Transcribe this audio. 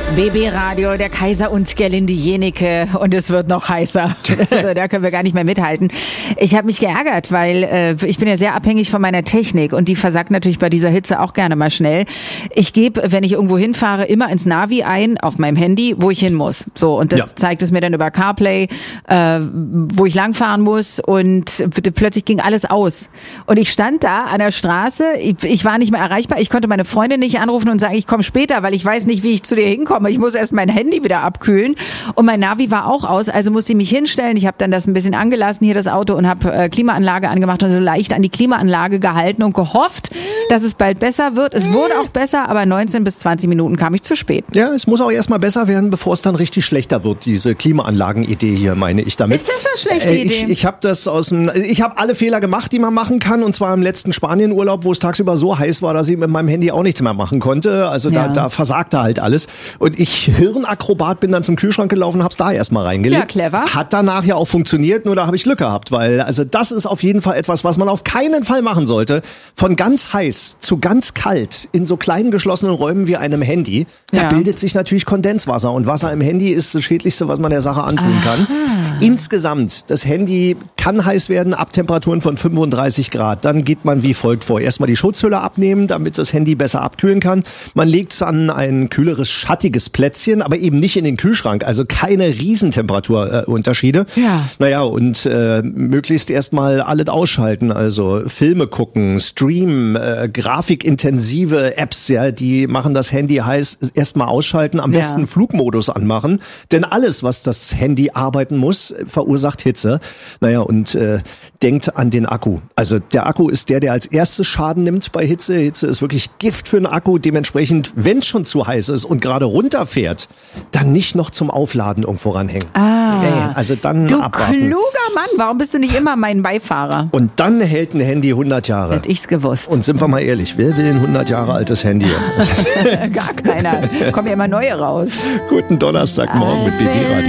BB Radio, der Kaiser und Gerlinde Jenike und es wird noch heißer. Also da können wir gar nicht mehr mithalten. Ich habe mich geärgert, weil ich bin ja sehr abhängig von meiner Technik und die versagt natürlich bei dieser Hitze auch gerne mal schnell. Ich gebe, wenn ich irgendwo hinfahre, immer ins Navi ein auf meinem Handy, wo ich hin muss. So, und das zeigt es mir dann über CarPlay, wo ich langfahren muss und plötzlich ging alles aus. Und ich stand da an der Straße, ich war nicht mehr erreichbar, ich konnte meine Freundin nicht anrufen und sagen, ich komme später, weil ich weiß nicht, wie ich zu dir hinkomme. Ich muss erst mein Handy wieder abkühlen und mein Navi war auch aus, also musste ich mich hinstellen. Ich habe dann das ein bisschen angelassen, hier das Auto, und habe Klimaanlage angemacht und so leicht an die Klimaanlage gehalten und gehofft, dass es bald besser wird. Es wurde auch besser, aber 19 bis 20 Minuten kam ich zu spät. Ja, es muss auch erstmal besser werden, bevor es dann richtig schlechter wird, diese Klimaanlagen-Idee hier, meine ich damit. Ist das eine schlechte Idee? Ich habe alle Fehler gemacht, die man machen kann, und zwar im letzten Spanienurlaub, wo es tagsüber so heiß war, dass ich mit meinem Handy auch nichts mehr machen konnte. Also da versagte halt alles. Und ich, Hirnakrobat, bin dann zum Kühlschrank gelaufen, hab's da erstmal reingelegt. Ja, clever. Hat danach ja auch funktioniert, nur da habe ich Glück gehabt, weil also das ist auf jeden Fall etwas, was man auf keinen Fall machen sollte. Von ganz heiß zu ganz kalt in so kleinen geschlossenen Räumen wie einem Handy, da bildet sich natürlich Kondenswasser, und Wasser im Handy ist das Schädlichste, was man der Sache antun kann. Insgesamt, das Handy kann heiß werden ab Temperaturen von 35 Grad. Dann geht man wie folgt vor. Erstmal die Schutzhülle abnehmen, damit das Handy besser abkühlen kann. Man legt es an ein kühleres, schattiges Plätzchen, aber eben nicht in den Kühlschrank. Also keine Riesentemperaturunterschiede. Naja, und möglichst erstmal alles ausschalten. Also Filme gucken, streamen, grafikintensive Apps, ja, die machen das Handy heiß, erstmal ausschalten. Am besten Flugmodus anmachen. Denn alles, was das Handy arbeiten muss, verursacht Hitze. Naja, und denkt an den Akku. Also der Akku ist der als erstes Schaden nimmt bei Hitze. Hitze ist wirklich Gift für den Akku. Dementsprechend, wenn es schon zu heiß ist und gerade runterfährt, dann nicht noch zum Aufladen irgendwo ranhängen. Also dann du abwarten. Kluger Mann, warum bist du nicht immer mein Beifahrer? Und dann hält ein Handy 100 Jahre. Hätte ich's gewusst. Und sind wir mal ehrlich, wer will ein 100 Jahre altes Handy? Gar keiner. Kommen ja immer neue raus. Guten Donnerstagmorgen mit BB Radio.